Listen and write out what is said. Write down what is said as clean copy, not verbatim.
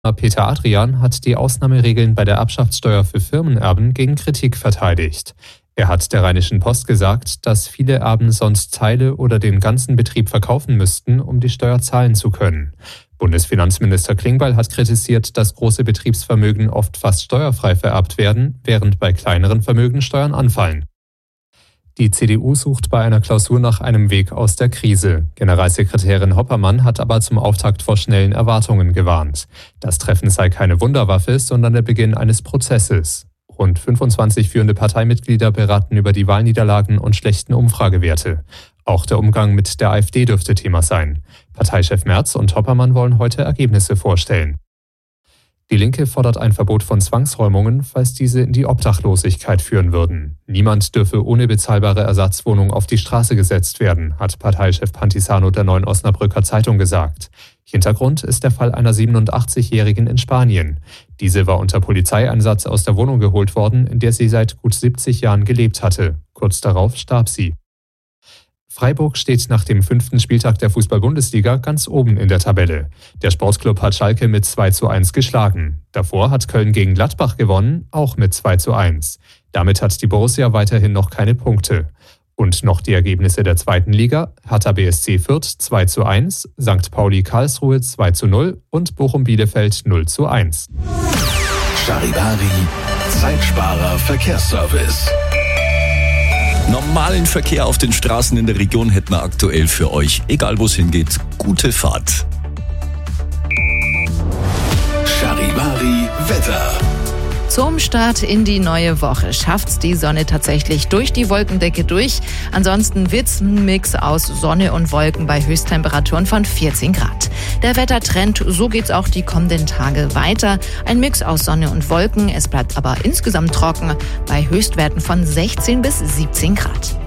Peter Adrian hat die Ausnahmeregeln bei der Erbschaftssteuer für Firmenerben gegen Kritik verteidigt. Er hat der Rheinischen Post gesagt, dass viele Erben sonst Teile oder den ganzen Betrieb verkaufen müssten, um die Steuer zahlen zu können. Bundesfinanzminister Klingbeil hat kritisiert, dass große Betriebsvermögen oft fast steuerfrei vererbt werden, während bei kleineren Vermögen Steuern anfallen. Die CDU sucht bei einer Klausur nach einem Weg aus der Krise. Generalsekretärin Hoppermann hat aber zum Auftakt vor schnellen Erwartungen gewarnt. Das Treffen sei keine Wunderwaffe, sondern der Beginn eines Prozesses. Rund 25 führende Parteimitglieder beraten über die Wahlniederlagen und schlechten Umfragewerte. Auch der Umgang mit der AfD dürfte Thema sein. Parteichef Merz und Hoppermann wollen heute Ergebnisse vorstellen. Die Linke fordert ein Verbot von Zwangsräumungen, falls diese in die Obdachlosigkeit führen würden. Niemand dürfe ohne bezahlbare Ersatzwohnung auf die Straße gesetzt werden, hat Parteichef Pantisano der Neuen Osnabrücker Zeitung gesagt. Hintergrund ist der Fall einer 87-Jährigen in Spanien. Diese war unter Polizeieinsatz aus der Wohnung geholt worden, in der sie seit gut 70 Jahren gelebt hatte. Kurz darauf starb sie. Freiburg steht nach dem 5. Spieltag der Fußball-Bundesliga ganz oben in der Tabelle. Der Sportclub hat Schalke mit 2:1 geschlagen. Davor hat Köln gegen Gladbach gewonnen, auch mit 2:1. Damit hat die Borussia weiterhin noch keine Punkte. Und noch die Ergebnisse der 2. Liga: Hertha BSC Fürth 2:1, St. Pauli Karlsruhe 2:0 und Bochum Bielefeld 0:1. Charivari, Zeitsparer Verkehrsservice. Normalen Verkehr auf den Straßen in der Region hätten wir aktuell für euch. Egal wo es hingeht, gute Fahrt. Charivari Wetter. Zum Start in die neue Woche schafft's die Sonne tatsächlich durch die Wolkendecke durch. Ansonsten wird's ein Mix aus Sonne und Wolken bei Höchsttemperaturen von 14 Grad. Der Wettertrend, so geht's auch die kommenden Tage weiter. Ein Mix aus Sonne und Wolken. Es bleibt aber insgesamt trocken bei Höchstwerten von 16 bis 17 Grad.